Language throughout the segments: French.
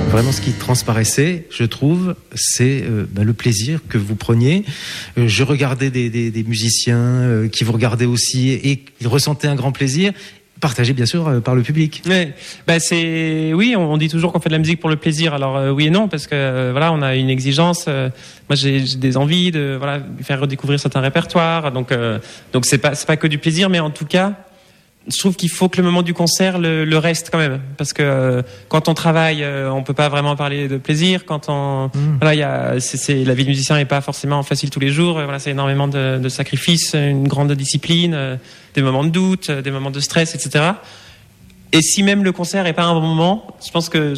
Vraiment, ce qui transparaissait, je trouve, c'est le plaisir que vous preniez. Je regardais des musiciens qui vous regardaient aussi et ils ressentaient un grand plaisir, partagé bien sûr par le public. Ouais, oui, on dit toujours qu'on fait de la musique pour le plaisir. Alors oui et non, parce que on a une exigence. Moi, j'ai des envies de faire redécouvrir certains répertoires. Donc c'est pas que du plaisir, mais en tout cas, je trouve qu'il faut que le moment du concert le reste quand même, parce que quand on travaille, on peut pas vraiment parler de plaisir. Quand la vie de musicien est pas forcément facile tous les jours. C'est énormément de sacrifices, une grande discipline, des moments de doute, des moments de stress, etc. Et si même le concert est pas un bon moment, je pense que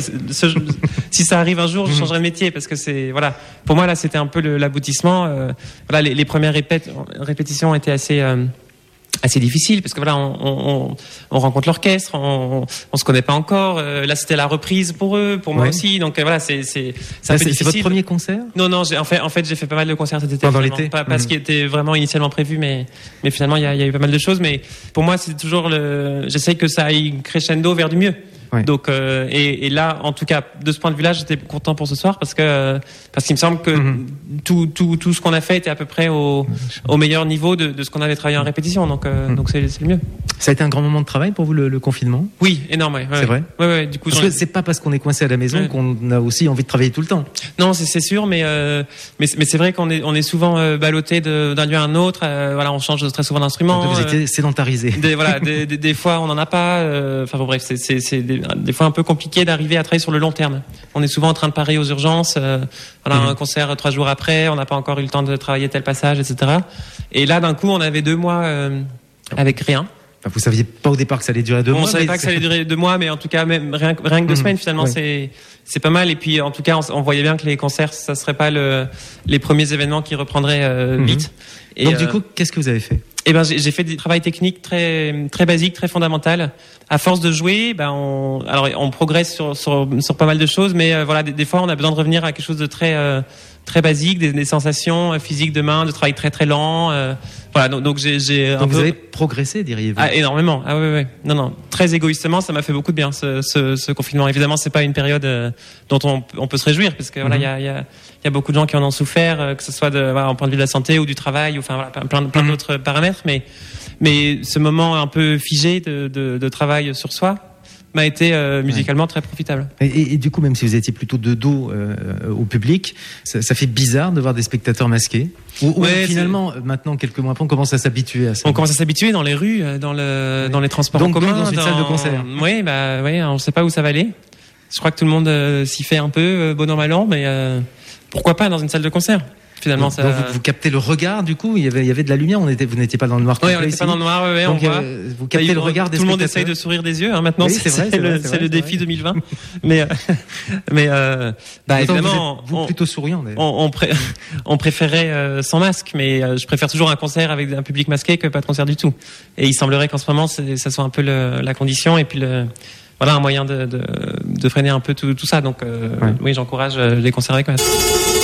si ça arrive un jour, je changerai de métier, parce que pour moi là, c'était un peu l'aboutissement. Les premières répétitions étaient assez difficile, parce que on rencontre l'orchestre, on se connaît pas encore. Là, c'était la reprise pour eux, pour moi aussi. Donc c'est un peu difficile. C'est votre premier concert ? Non, en fait, j'ai fait pas mal de concerts cet été. Pendant l'été. Pas ce qui était vraiment initialement prévu, mais finalement, il y a eu pas mal de choses. Mais pour moi, c'est toujours j'essaye que ça aille crescendo vers du mieux. Ouais. Donc et là, en tout cas, de ce point de vue-là, j'étais content pour ce soir, parce qu'il me semble que tout ce qu'on a fait était à peu près au meilleur niveau de ce qu'on avait travaillé en répétition. Donc c'est le mieux. Ça a été un grand moment de travail pour vous, le confinement ? Oui, énorme. Ouais, c'est vrai. Ouais. Du coup, parce que c'est pas parce qu'on est coincé à la maison qu'on a aussi envie de travailler tout le temps. Non, c'est sûr, mais c'est vrai qu'on est souvent ballotté d'un lieu à un autre. On change très souvent d'instrument. Vous étiez sédentarisé. Des fois, on en a pas. Bref, c'est des fois un peu compliqué d'arriver à travailler sur le long terme. On est souvent en train de parer aux urgences. Un concert 3 jours après, on n'a pas encore eu le temps de travailler tel passage, etc. Et là, d'un coup, on avait 2 mois avec rien. Vous saviez pas au départ que ça allait durer 2 mois. On savait pas que ça allait durer 2 mois, mais en tout cas, même rien que 2 semaines, finalement, c'est pas mal. Et puis, en tout cas, on voyait bien que les concerts, ça serait pas les premiers événements qui reprendraient vite. Et donc, du coup, qu'est-ce que vous avez fait ? J'ai fait du travail technique très très basique, très fondamental. À force de jouer, on progresse sur pas mal de choses, mais des fois, on a besoin de revenir à quelque chose de très basique, des sensations physiques de main, de travail très très lent. Donc vous avez progressé, diriez-vous ? Ah, énormément. Ah ouais. Non. Très égoïstement, ça m'a fait beaucoup de bien ce confinement. Évidemment, c'est pas une période dont on peut se réjouir, parce que il y a beaucoup de gens qui en ont souffert, que ce soit en point de vue de la santé ou du travail, ou plein d'autres paramètres. Mais ce moment un peu figé de travail sur soi m'a été musicalement très profitable. Et du coup, même si vous étiez plutôt de dos au public, ça fait bizarre de voir des spectateurs masqués. Ou finalement, maintenant, quelques mois après, on commence à s'habituer à ça. On commence à s'habituer dans les rues, dans les transports en commun, dans une salle de concert. Oui, on ne sait pas où ça va aller. Je crois que tout le monde s'y fait un peu, bon an mal an, mais pourquoi pas dans une salle de concert ? Finalement, donc vous captez le regard, du coup, il y avait de la lumière, vous n'étiez pas dans le noir. Oui, on n'était pas dans le noir, donc, on voit. Vous captez le regard des spectateurs. Tout le monde essaye de sourire des yeux, maintenant, oui, c'est le défi 2020. mais évidemment, vous plutôt souriant, d'ailleurs. On préférait sans masque, mais je préfère toujours un concert avec un public masqué que pas de concert du tout. Et il semblerait qu'en ce moment, ça soit un peu la condition, et puis un moyen de freiner un peu tout ça. Donc, oui, j'encourage les concerts avec masque.